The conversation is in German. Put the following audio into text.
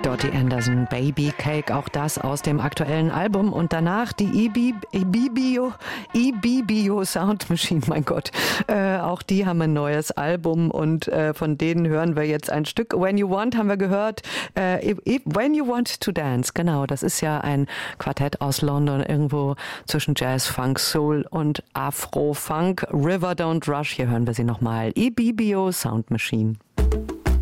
Dottie Anderson, Baby Cake, auch das aus dem aktuellen Album. Und danach die Ibibio Sound Machine, mein Gott. Auch die haben ein neues Album und von denen hören wir jetzt ein Stück. When You Want haben wir gehört. When You Want to Dance, genau. Das ist ja ein Quartett aus London, irgendwo zwischen Jazz, Funk, Soul und Afro-Funk. River Don't Rush, hier hören wir sie nochmal. Ibibio Sound Machine.